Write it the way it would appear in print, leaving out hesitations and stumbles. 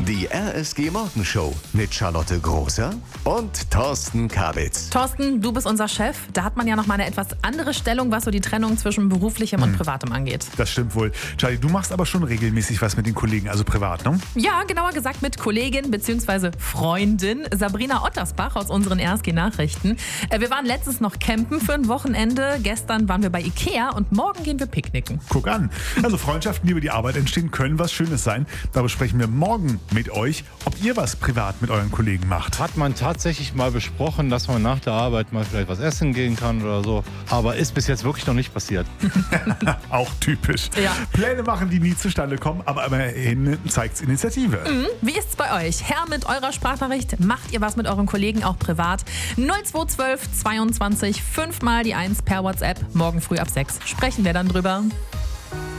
Die RSG Morgenshow mit Charlotte Großer und Thorsten Kabitz. Thorsten, du bist unser Chef. Da hat man ja noch mal eine etwas andere Stellung, was so die Trennung zwischen beruflichem und privatem angeht. Das stimmt wohl. Charlie, du machst aber schon regelmäßig was mit den Kollegen, also privat, ne? Ja, genauer gesagt mit Kollegin bzw. Freundin Sabrina Ottersbach aus unseren RSG Nachrichten. Wir waren letztens noch campen für ein Wochenende. Gestern waren wir bei Ikea und morgen gehen wir picknicken. Guck an. Also Freundschaften, die über die Arbeit entstehen, können was Schönes sein. Da besprechen wir morgen mit euch, ob ihr was privat mit euren Kollegen macht. Hat man tatsächlich mal besprochen, dass man nach der Arbeit mal vielleicht was essen gehen kann oder so. Aber ist bis jetzt wirklich noch nicht passiert. Auch typisch. Ja. Pläne machen, die nie zustande kommen, aber immerhin zeigt es Initiative. Wie ist's bei euch? Herr mit eurer Sprachnachricht, macht ihr was mit euren Kollegen auch privat? 0212 22 5 mal die 1 per WhatsApp. Morgen früh ab 6 sprechen wir dann drüber.